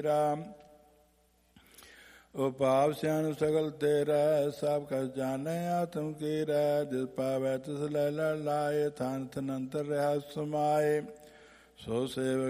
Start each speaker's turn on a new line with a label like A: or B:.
A: ਰਾਮ ਉਪਾਵ ਸਿਆਣ ਸਗਲ ਤੇਰਾ, ਸਭ ਕਸ ਜਾਣੈ ਆਤਮ ਕੀਰੈ। ਜਿਸ ਪਾਵੈ ਤਿਸ ਲੈ ਲੜ ਲਾਏ, ਥਾਨ ਥਨ ਅੰਤਰ ਰਿਹਾ ਸਮਾਏ। ਸੋ ਸੇਵ